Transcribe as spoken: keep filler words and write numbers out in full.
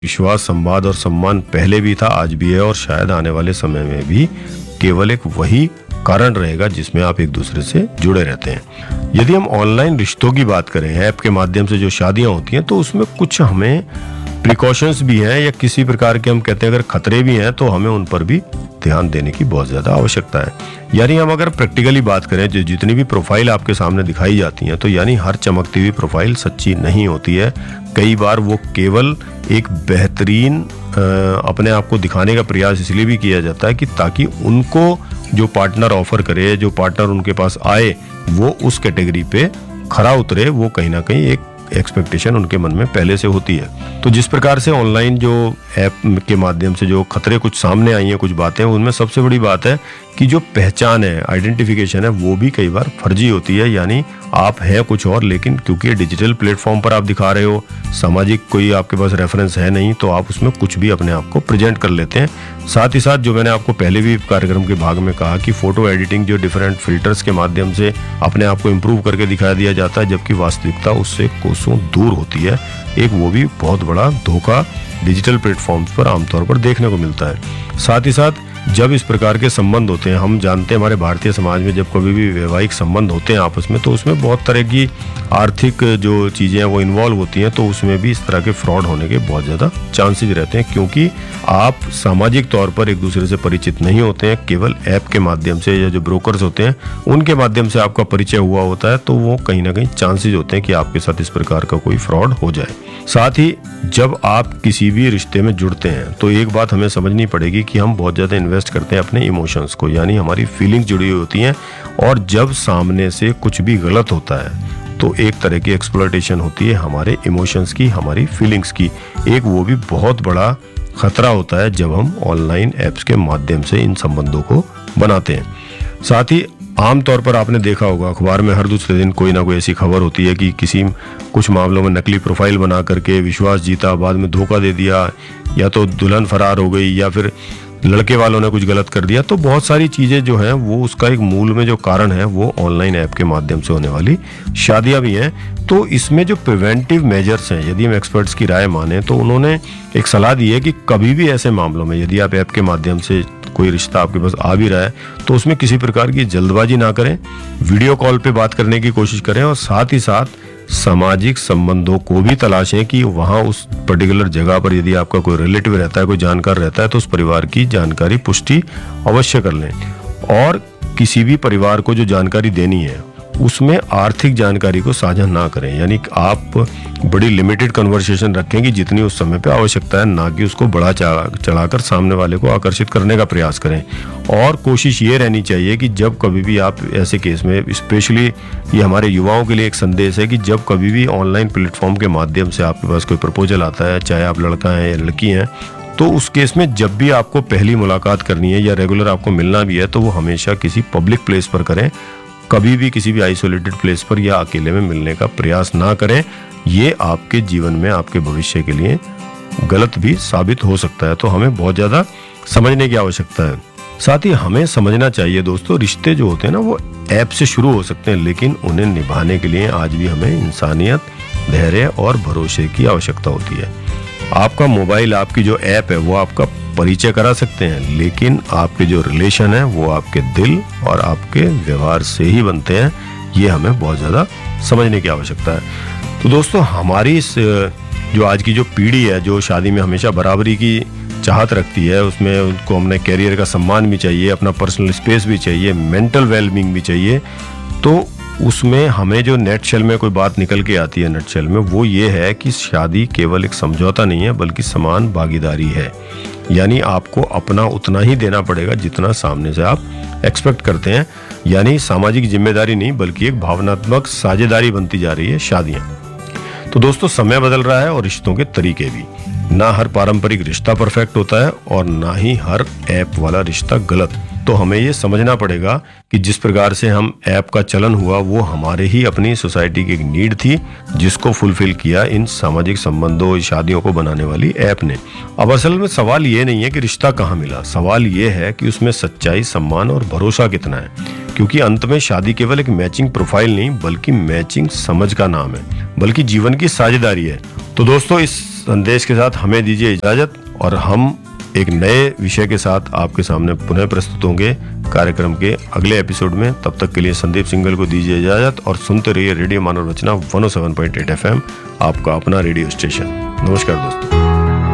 विश्वास, संवाद और सम्मान पहले भी था, आज भी है और शायद आने वाले समय में भी केवल एक वही कारण रहेगा जिसमें आप एक दूसरे से जुड़े रहते हैं। यदि हम ऑनलाइन रिश्तों की बात करें, ऐप के माध्यम से जो शादियां होती हैं, तो उसमें कुछ हमें प्रिकॉशंस भी हैं या किसी प्रकार के हम कहते हैं अगर खतरे भी हैं तो हमें उन पर भी ध्यान देने की बहुत ज़्यादा आवश्यकता है। यानी हम अगर प्रैक्टिकली बात करें, जो जितनी भी प्रोफाइल आपके सामने दिखाई जाती हैं, तो यानी हर चमकती हुई प्रोफाइल सच्ची नहीं होती है। कई बार वो केवल एक बेहतरीन अपने आप को दिखाने का प्रयास इसलिए भी किया जाता है कि ताकि उनको जो पार्टनर ऑफर करे, जो पार्टनर उनके पास आए, वो उस कैटेगरी पे खरा उतरे। वो कहीं ना कहीं एक एक्सपेक्टेशन उनके मन में पहले से होती है। तो जिस प्रकार से ऑनलाइन जो ऐप के माध्यम से जो खतरे कुछ सामने आई हैं, कुछ बातें, उनमें सबसे बड़ी बात है कि जो पहचान है, आइडेंटिफिकेशन है, वो भी कई बार फर्जी होती है। यानी आप हैं कुछ और, लेकिन क्योंकि डिजिटल प्लेटफॉर्म पर आप दिखा रहे हो, सामाजिक कोई आपके पास रेफरेंस है नहीं, तो आप उसमें कुछ भी अपने आप को प्रेजेंट कर लेते हैं। साथ ही साथ जो मैंने आपको पहले भी कार्यक्रम के भाग में कहा कि फोटो एडिटिंग जो डिफरेंट फिल्टर्स के माध्यम से अपने आप को इम्प्रूव करके दिखा दिया जाता है, जबकि वास्तविकता उससे कोसों दूर होती है। एक वो भी बहुत बड़ा धोखा डिजिटल प्लेटफॉर्म्स पर आमतौर पर देखने को मिलता है। साथ ही साथ जब इस प्रकार के संबंध होते हैं, हम जानते हैं हमारे भारतीय समाज में जब कभी भी वैवाहिक संबंध होते हैं आपस में, तो उसमें बहुत तरह की आर्थिक जो चीज़ें हैं वो इन्वॉल्व होती हैं, तो उसमें भी इस तरह के फ्रॉड होने के बहुत ज़्यादा चांसेस रहते हैं, क्योंकि आप सामाजिक तौर पर एक दूसरे से परिचित नहीं होते हैं। केवल ऐप के माध्यम से या जो ब्रोकर्स होते हैं उनके माध्यम से आपका परिचय हुआ होता है, तो वो कहीं ना कहीं चांसेस होते हैं कि आपके साथ इस प्रकार का कोई फ्रॉड हो जाए। साथ ही जब आप किसी भी रिश्ते में जुड़ते हैं, तो एक बात हमें समझनी पड़ेगी कि हम बहुत ज़्यादा इन्वेस्ट करते हैं अपने इमोशंस को, यानी हमारी फीलिंग्स जुड़ी हुई होती हैं। और जब सामने से कुछ भी गलत होता है तो एक तरह की एक्सप्लॉयटेशन होती है हमारे इमोशंस की, हमारी फीलिंग्स की। एक वो भी बहुत बड़ा खतरा होता है जब हम ऑनलाइन ऐप्स के माध्यम से इन संबंधों को बनाते हैं। साथ ही आमतौर पर आपने देखा होगा अखबार में हर दूसरे दिन कोई ना कोई ऐसी खबर होती है कि किसी कुछ मामलों में नकली प्रोफाइल बना करके विश्वास जीता, बाद में धोखा दे दिया, या तो दुल्हन फरार हो गई, या फिर लड़के वालों ने कुछ गलत कर दिया। तो बहुत सारी चीज़ें जो हैं वो उसका एक मूल में जो कारण है वो ऑनलाइन ऐप के माध्यम से होने वाली शादियां भी हैं। तो इसमें जो प्रिवेंटिव मेजर्स हैं, यदि हम एक्सपर्ट्स की राय माने, तो उन्होंने एक सलाह दी है कि कभी भी ऐसे मामलों में यदि आप ऐप के माध्यम से कोई रिश्ता आपके पास आ भी रहा है, तो उसमें किसी प्रकार की जल्दबाजी ना करें, वीडियो कॉल पे बात करने की कोशिश करें, और साथ ही साथ सामाजिक संबंधों को भी तलाशें कि वहाँ उस पर्टिकुलर जगह पर यदि आपका कोई रिलेटिव रहता है, कोई जानकार रहता है, तो उस परिवार की जानकारी पुष्टि अवश्य कर लें। और किसी भी परिवार को जो जानकारी देनी है उसमें आर्थिक जानकारी को साझा ना करें, यानी आप बड़ी लिमिटेड कन्वर्सेशन रखें कि जितनी उस समय पे आवश्यकता है, ना कि उसको बढ़ा चढ़ाकर सामने वाले को आकर्षित करने का प्रयास करें। और कोशिश ये रहनी चाहिए कि जब कभी भी आप ऐसे केस में, स्पेशली ये हमारे युवाओं के लिए एक संदेश है कि जब कभी भी ऑनलाइन प्लेटफॉर्म के माध्यम से आपके पास कोई प्रपोजल आता है, चाहे आप लड़का हैं या लड़की हैं, तो उस केस में जब भी आपको पहली मुलाकात करनी है या रेगुलर आपको मिलना भी है, तो वो हमेशा किसी पब्लिक प्लेस पर करें। कभी भी किसी भी आइसोलेटेड प्लेस पर या अकेले में मिलने का प्रयास ना करें। ये आपके जीवन में, आपके भविष्य के लिए गलत भी साबित हो सकता है, तो हमें बहुत ज़्यादा समझने की आवश्यकता है। साथ ही हमें समझना चाहिए दोस्तों, रिश्ते जो होते हैं ना वो ऐप से शुरू हो सकते हैं, लेकिन उन्हें निभाने के लिए आज भी हमें इंसानियत, धैर्य और भरोसे की आवश्यकता होती है। आपका मोबाइल, आपकी जो ऐप है वो आपका परिचय करा सकते हैं, लेकिन आपके जो रिलेशन है वो आपके दिल और आपके व्यवहार से ही बनते हैं। ये हमें बहुत ज़्यादा समझने की आवश्यकता है। तो दोस्तों, हमारी इस जो आज की जो पीढ़ी है, जो शादी में हमेशा बराबरी की चाहत रखती है, उसमें उनको हमने कैरियर का सम्मान भी चाहिए, अपना पर्सनल स्पेस भी चाहिए, मेंटल वेलबींग भी चाहिए, तो उसमें हमें जो नेटशेल में कोई बात निकल के आती है नेटशेल में, वो ये है कि शादी केवल एक समझौता नहीं है बल्कि समान भागीदारी है। यानी आपको अपना उतना ही देना पड़ेगा जितना सामने से आप एक्सपेक्ट करते हैं। यानी सामाजिक जिम्मेदारी नहीं बल्कि एक भावनात्मक साझेदारी बनती जा रही है शादियां। तो दोस्तों, समय बदल रहा है और रिश्तों के तरीके भी। ना हर पारंपरिक रिश्ता परफेक्ट होता है और ना ही हर ऐप वाला रिश्ता गलत। तो हमें ये समझना पड़ेगा कि जिस प्रकार से हम ऐप का चलन हुआ वो हमारे ही अपनी सोसाइटी की एक नीड थी, जिसको फुलफिल किया इन सामाजिक संबंधों, शादियों को बनाने वाली ऐप ने। अब असल में सवाल ये नहीं है कि रिश्ता कहाँ मिला, सवाल ये है कि उसमें सच्चाई, सम्मान और भरोसा कितना है। क्योंकि अंत में शादी केवल एक मैचिंग प्रोफाइल नहीं बल्कि मैचिंग समझ का नाम है, बल्कि जीवन की साझेदारी है। तो दोस्तों, इस संदेश के साथ हमें दीजिए इजाजत और हम एक नए विषय के साथ आपके सामने पुनः प्रस्तुत होंगे कार्यक्रम के अगले एपिसोड में। तब तक के लिए संदीप सिंगल को दीजिए इजाजत और सुनते रहिए रेडियो मानव रचना one O seven point eight F M, आपका अपना रेडियो स्टेशन। नमस्कार दोस्तों।